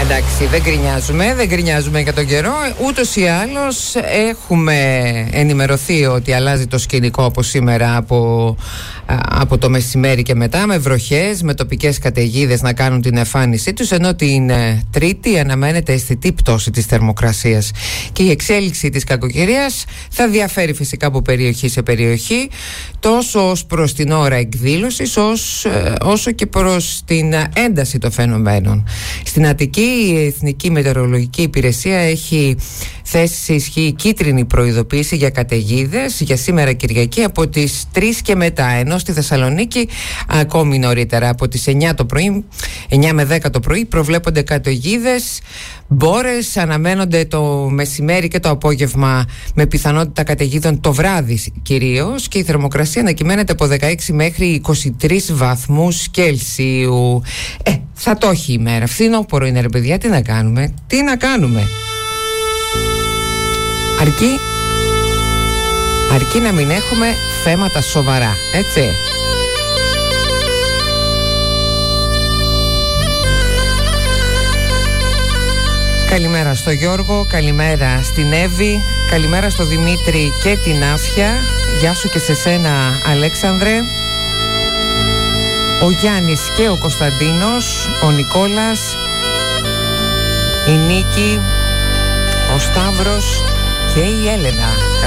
Εντάξει, δεν γκρινιάζουμε για τον καιρό. Ούτως ή άλλως έχουμε ενημερωθεί ότι αλλάζει το σκηνικό από σήμερα, από το μεσημέρι και μετά, με βροχές, με τοπικές καταιγίδες να κάνουν την εμφάνισή τους, ενώ την Τρίτη αναμένεται αισθητή πτώση της θερμοκρασίας. Και η εξέλιξη της κακοκαιρίας θα διαφέρει φυσικά από περιοχή σε περιοχή, τόσο ως προς την ώρα εκδήλωσης όσο και προς την ένταση των φαινομένων. Στην Αττική η Εθνική Μετεωρολογική Υπηρεσία έχει θέσει σε ισχύ κίτρινη προειδοποίηση για καταιγίδες για σήμερα Κυριακή από τις 3 και μετά, ενώ στη Θεσσαλονίκη ακόμη νωρίτερα από τις 9 με 10 το πρωί προβλέπονται καταιγίδες. Μπόρες αναμένονται το μεσημέρι και το απόγευμα, με πιθανότητα καταιγίδων το βράδυ κυρίως, και η θερμοκρασία ανακυμαίνεται από 16 μέχρι 23 βαθμούς Κελσίου. Θα το έχει η μέρα. Φθινόπωρο είναι, ρε παιδιά, τι να κάνουμε. Αρκεί να μην έχουμε θέματα σοβαρά, έτσι. Καλημέρα στο Γιώργο, καλημέρα στην Εύη, καλημέρα στο Δημήτρη και την Άφια. Γεια σου και σε σένα, Αλέξανδρε. Ο Γιάννης και ο Κωνσταντίνος, ο Νικόλας, η Νίκη, ο Σταύρος και η Έλενα.